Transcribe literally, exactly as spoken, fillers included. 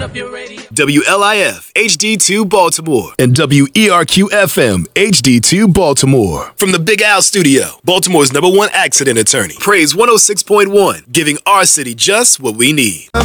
W L I F H D two Baltimore and W E R Q F M H D two Baltimore. From the Big Al Studio, Baltimore's number one accident attorney. Praise one oh six point one, giving our city just what we need.